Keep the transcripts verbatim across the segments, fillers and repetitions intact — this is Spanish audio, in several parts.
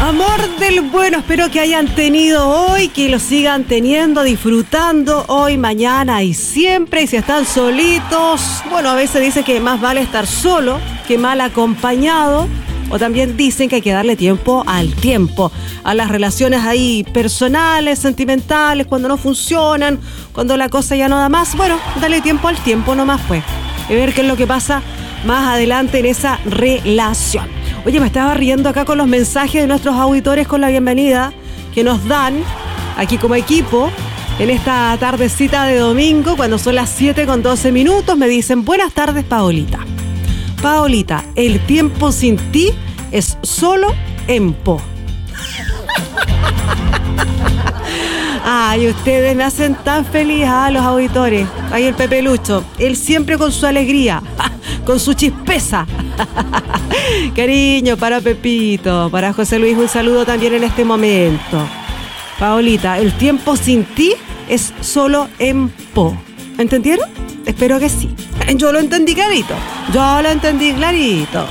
Amor del bueno, espero que hayan tenido hoy, que lo sigan teniendo, disfrutando hoy, mañana y siempre. Y si están solitos, bueno, a veces dicen que más vale estar solo que mal acompañado. O también dicen que hay que darle tiempo al tiempo, a las relaciones ahí personales, sentimentales, cuando no funcionan, cuando la cosa ya no da más. Bueno, dale tiempo al tiempo nomás pues, y ver qué es lo que pasa más adelante en esa relación. Oye, me estaba riendo acá con los mensajes de nuestros auditores con la bienvenida que nos dan aquí como equipo en esta tardecita de domingo, cuando son las siete con doce minutos. Me dicen, buenas tardes, Paolita. Paolita, el tiempo sin ti es solo en po. Ay, ustedes me hacen tan feliz a los auditores. Ahí el Pepe Lucho, él siempre con su alegría, con su chispeza. Cariño para Pepito, para José Luis, un saludo también en este momento. Paolita, el tiempo sin ti es solo en po. ¿Entendieron? Espero que sí. Yo lo entendí clarito. Yo lo entendí clarito.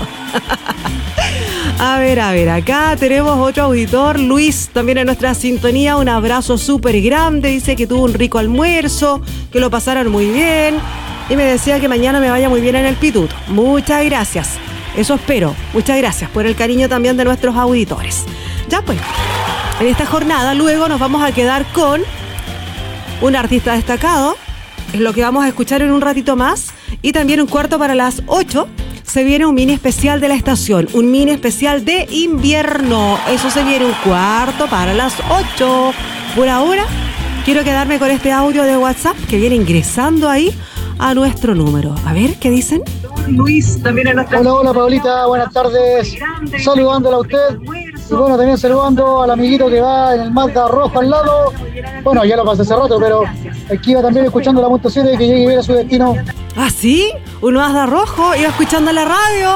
A ver, a ver, acá tenemos otro auditor, Luis, también en nuestra sintonía. Un abrazo súper grande. Dice que tuvo un rico almuerzo, que lo pasaron muy bien. Y me decía que mañana me vaya muy bien en el pituto. Muchas gracias. Eso espero. Muchas gracias por el cariño también de nuestros auditores. Ya pues, en esta jornada luego nos vamos a quedar con un artista destacado. Es lo que vamos a escuchar en un ratito más. Y también un cuarto para las ocho se viene un mini especial de la estación. Un mini especial de invierno. Eso se viene un cuarto para las ocho. Por ahora, quiero quedarme con este audio de WhatsApp que viene ingresando ahí a nuestro número. A ver, ¿qué dicen? Luis, también en nuestra... Hola, hola, Paolita. Buenas tardes. Saludándola a usted. Y bueno, también saludando al amiguito que va en el Mazda rojo al lado. Bueno, ya lo pasé hace rato, pero aquí iba también escuchando la punto siete que llegue bien a su destino. ¿Ah, sí? ¿Un Mazda rojo? ¿Iba escuchando la radio?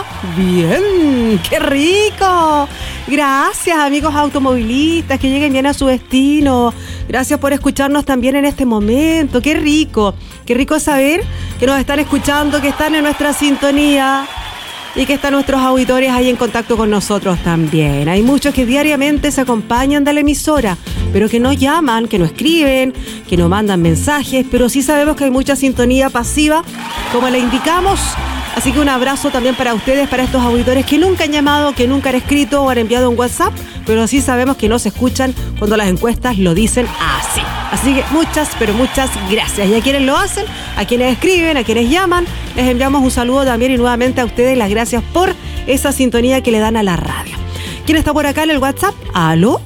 ¡Bien! ¡Qué rico! Gracias, amigos automovilistas, que lleguen bien a su destino. Gracias por escucharnos también en este momento. ¡Qué rico! ¡Qué rico saber que nos están escuchando, que están en nuestra sintonía! Y que están nuestros auditores ahí en contacto con nosotros también. Hay muchos que diariamente se acompañan de la emisora, pero que no llaman, que no escriben, que no mandan mensajes, pero sí sabemos que hay mucha sintonía pasiva, como le indicamos. Así que un abrazo también para ustedes, para estos auditores que nunca han llamado, que nunca han escrito o han enviado un WhatsApp, pero sí sabemos que nos escuchan cuando las encuestas lo dicen así. Así que muchas, pero muchas gracias. Y a quienes lo hacen, a quienes escriben, a quienes llaman, les enviamos un saludo también y nuevamente a ustedes las gracias por esa sintonía que le dan a la radio. ¿Quién está por acá en el WhatsApp? ¿Aló?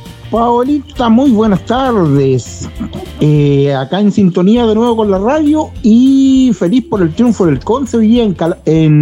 Paolita, muy buenas tardes. Eh, acá en sintonía de nuevo con la radio y feliz por el triunfo del Conce hoy día en, Cal-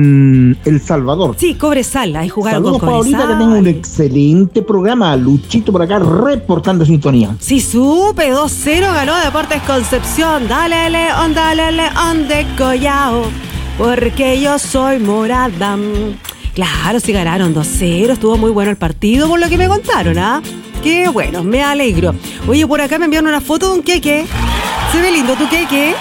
en El Salvador. Sí, Cobresal, ahí jugaron Saludos, con Cobresal. Paolita, que tengo un excelente programa. Luchito por acá reportando sintonía. Sí, supe, dos cero ganó Deportes Concepción. Dale, León, dale, León de Collao, porque yo soy morada. Claro, sí ganaron dos cero, estuvo muy bueno el partido por lo que me contaron, ¿ah? Qué bueno, me alegro. Oye, por acá me enviaron una foto de un queque. Se ve lindo tu queque.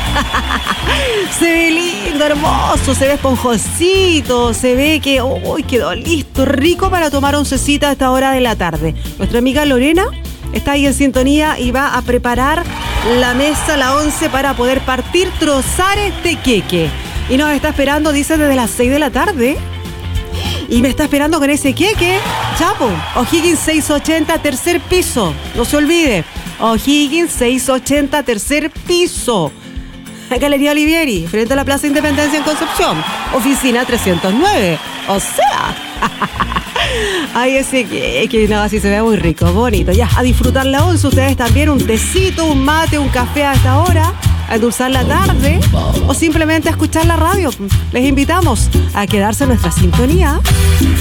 Se ve lindo, hermoso, se ve esponjosito, se ve que uy, quedó listo, rico para tomar oncecita a esta hora de la tarde. Nuestra amiga Lorena está ahí en sintonía y va a preparar la mesa, la once, para poder partir, trozar este queque. Y nos está esperando, dice, desde las seis de la tarde. Y me está esperando con ese queque, Chapo. O'Higgins seiscientos ochenta, tercer piso. No se olvide. O'Higgins seiscientos ochenta, tercer piso. Galería Olivieri, frente a la Plaza Independencia en Concepción. Oficina trescientos nueve. O sea... Ay, ese queque, no, así se ve muy rico, bonito. Ya, a disfrutar la once ustedes también. Un tecito, un mate, un café a esta hora, a endulzar la tarde o simplemente a escuchar la radio. Les invitamos a quedarse en nuestra sintonía.